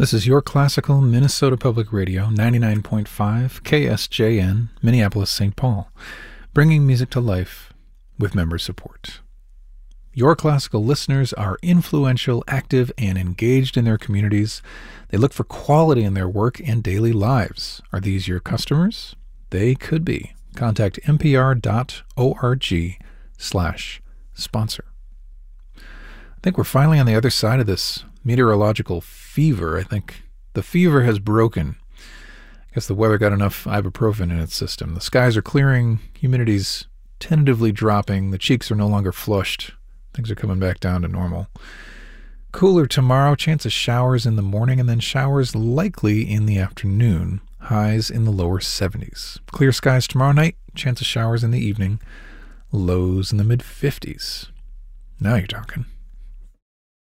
This is your classical Minnesota Public Radio, 99.5 KSJN, Minneapolis, St. Paul, bringing music to life with member support. Your classical listeners are influential, active, and engaged in their communities. They look for quality in their work and daily lives. Are these your customers? They could be. Contact npr.org/sponsor. I think we're finally on the other side of this meteorological fever. I think the fever has broken. I guess the weather got enough ibuprofen in its system. The skies are clearing, humidity's tentatively dropping, the cheeks are no longer flushed. Things are coming back down to normal. Cooler tomorrow, chance of showers in the morning, and then showers likely in the afternoon. Highs in the lower 70s. Clear skies tomorrow night, chance of showers in the evening. Lows in the mid-50s. Now you're talking.